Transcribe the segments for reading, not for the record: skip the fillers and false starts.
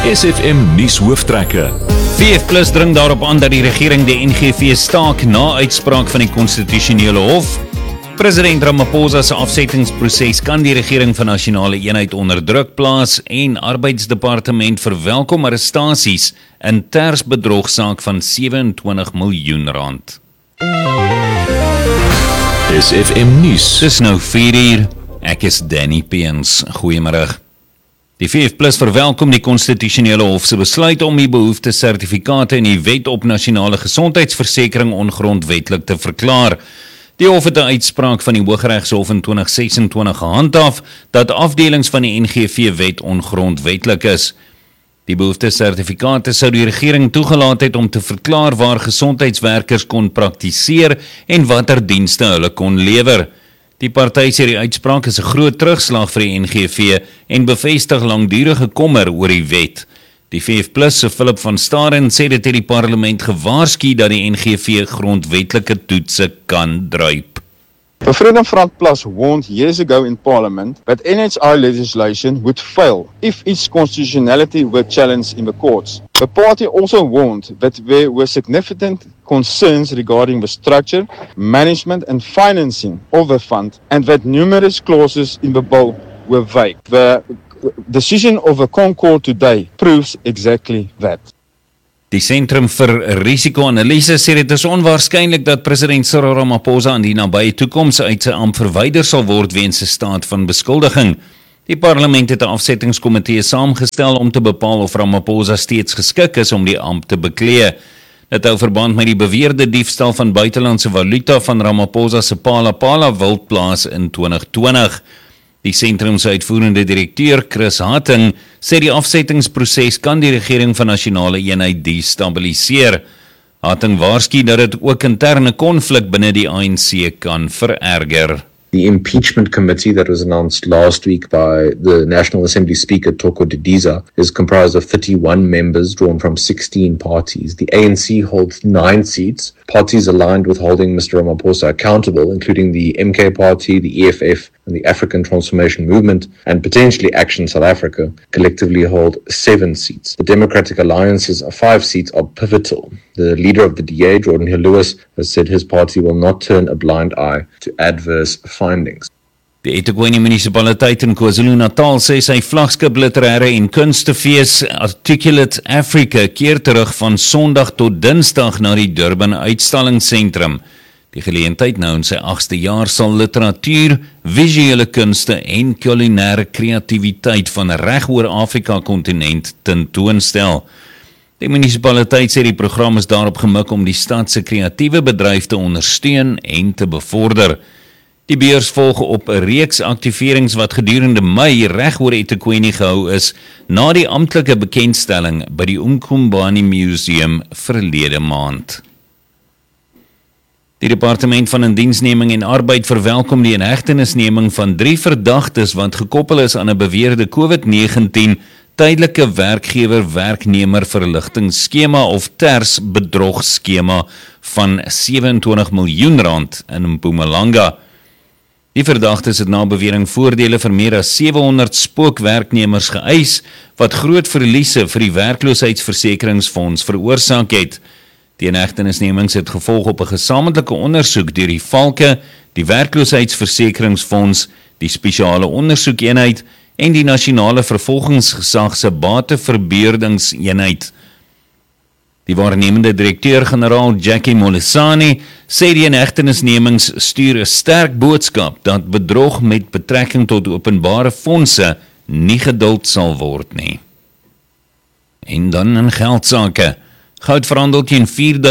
SFM nuus hooftrekke. VF+ dring daarop aan dat die regering die NGV staak na uitspraak van die konstitusionele hof. President Ramaphosa se afsettingsproses kan die regering van nasionale eenheid onder druk plaas en arbeidsdepartement verwelkom arrestasies in tersbedrogsaak van 27 miljoen rand. SFM nuus. Dis nou 4:00. Ek is Danny Peens. Goeiemiddag. Die VF+ verwelkom die konstitusionele hof se besluit om die behoeftesertifikate in die wet op nasionale gesondheidsversekering ongrondwetlik te verklaar. Die hof het 'n uitspraak van die Hooggeregshof in 2026 gehandhaaf dat afdelings van die NGV-wet ongrondwetlik is. Die behoeftesertifikate sou die regering toegelaat het om te verklaar waar gesondheidswerkers kon praktiseer en watter dienste hulle kon lewer. Die party sê die uitspraak is 'n groot terugslag vir die NGV en bevestig langdurige kommer oor die wet. Die VF+ se Philip van Staden sê dit het die parlement gewaarsku dat die NGV grondwetlike toetse kan druip. The Freedom Front Plus warned years ago in Parliament that NHI legislation would fail if its constitutionality were challenged in the courts. The party also warned that there were significant concerns regarding the structure, management and financing of the fund and that numerous clauses in the bill were vague. The decision of the Concord today proves exactly that. Die Sentrum vir Risiko-analise sê dit is onwaarskynlik dat president Cyril Ramaphosa in die nabye toekoms uit sy ampt verwyder sal word weens 'n staat van beskuldiging. Die parlement het 'n afsettingskomitee saamgestel om te bepaal of Ramaphosa steeds geskik is om die ampt te beklee. Dit hou verband met die beweerde diefstal van buitelandse valuta van Ramaphosa se Phala wildplaas in 2020. Die sentrum se uitvoerende direkteur, Chris Hatting, sê die afsettingsproses kan die regering van nasionale eenheid destabiliseer. Hatting waarsku dat dit ook interne konflik binne die ANC kan vererger. The impeachment committee that was announced last week by the National Assembly Speaker, Thoko Didiza, is comprised of 31 members drawn from 16 parties. The ANC holds 9 seats. Parties aligned with holding Mr. Ramaphosa accountable, including the MK Party, the EFF, and the African Transformation Movement, and potentially Action South Africa, collectively hold 7 seats. The Democratic Alliance's 5 seats are pivotal. The leader of the DA, Jordan Hill Lewis, has said his party will not turn a blind eye to adverse findings. Die eThekwini munisipaliteit in KwaZulu-Natal sê sy vlaggenskap literêre en kunstefees Articulate Africa keer terug van Sondag tot Dinsdag na die Durban Uitstallingsentrum. Die geleentheid nou in sy 8ste jaar sal literatuur, visuele kunste en kulinêre kreatiwiteit van reg oor Afrika-kontinent tentoonstel. Die munisipaliteit sê die program is daarop gemik om die stad se kreatiewe bedryf te ondersteun en te bevorder. Die beurs volg op 'n reeks aktiverings wat gedurende Mei reg oor eThekwini gehou is, na die amptelike bekendstelling by die Umkhumbani Museum verlede maand. Die Departement van Indiensneming en Arbeid verwelkom die inhegtenisneming van 3 verdagtes wat gekoppel is aan 'n beweerde COVID-19 tydelike werkgewer-werknemer verligtingskema of TERS bedrogskema van 27 miljoen rand in Mpumalanga. Die verdagtes het na bewering voordele vir meer as 700 spookwerknemers geëis wat groot verliese vir die werkloosheidsversekeringsfonds veroorsaak het. Die inhegtenisnemings het gevolg op 'n gesamentlike ondersoek deur die Valke, die werkloosheidsversekeringsfonds, die spesiale ondersoekeenheid en die nasionale vervolgingsgesag se bateverbeurdingseenheid. Die waarnemende direkteur-generaal Jackie Molisani sê die inhegtenisnemings stuur 'n sterk boodskap dat bedrog met betrekking tot openbare fondse nie geduld sal word nie. En dan in geldsake. Goud verhandel teen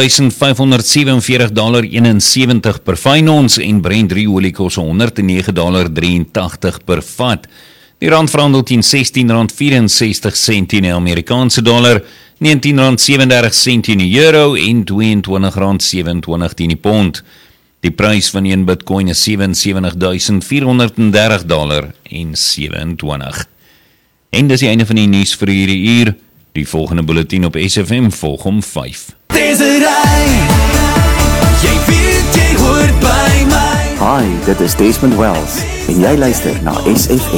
$4,547.71 per fyn ons en Brent olie kos $109.83 per vat. Die rand verhandel teen R16.64 in die Amerikaanse dollar, R19.37 in die euro en R22.27 in die pond. Die prys van 1 bitcoin is $77.430.27. En dis die einde van die nuus vir hierdie uur. Die volgende bulletin op SFM volg om 5. Jy weet jy hoort by my. Hi, dit is Desmond Wells en jy luister na SFM.